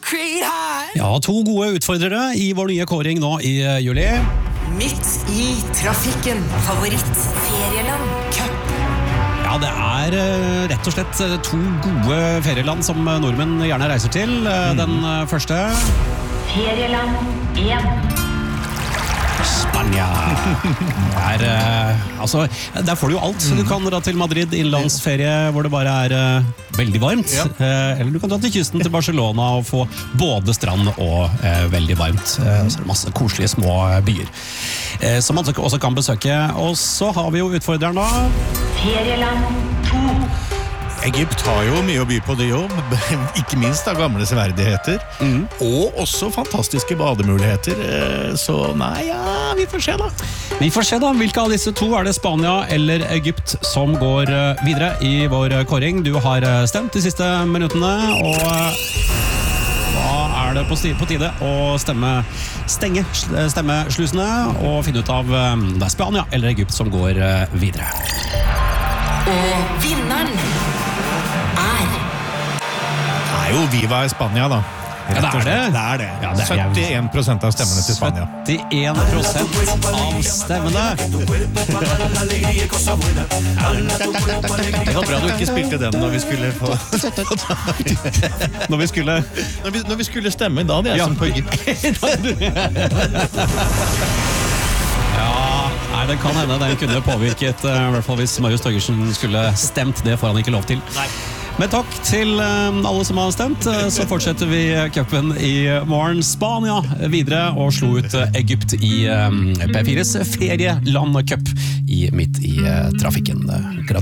Ja, to gode utfordrere i vår nye kåring nå i juli. Midt i trafikken. Favoritt. Ferieland. Cup. Ja, det rett og slett to gode ferieland som nordmenn gjerne reiser til. Den første... Ferieland 1. Spania. Der får du jo alt. Du kan dra til Madrid, innlandsferie, hvor det bare veldig varmt. Ja. Eller du kan dra til kysten til Barcelona og få både strand og veldig varmt. Så det masse koselige små byer som man også kan besøke. Og så har vi jo utfordreren da. Ferieland 2. Egypt har jo mye å by på det jo, ikke minst av gamle severdigheter, og også fantastiske bademuligheter, så nei, ja, vi får se da. Vi får se da, hvilke av disse to det Spania eller Egypt som går videre i vår kåring. Du har stemt de siste minuttene, og da det på tide å stenge stemmeslusene og finne ut av det Spania eller Egypt som går videre. Og vinneren jo Viva i Spania da. Ja, det. Ja, det 71% av stemmene til Spania. 71% av stemmene. Det var bra du ikke spilte den når vi skulle få... Når vi skulle stemme da, det som på Egypt. Ja, det kan hende det kunne påvirket, i hvert fall hvis Marius Torgersen skulle stemt, det får han ikke lov til. Nei. Men takk til alle som har stemt, så fortsetter vi cupen i morgen. Spania videre og slo ut Egypt i P4's ferielandcup midt i trafikken.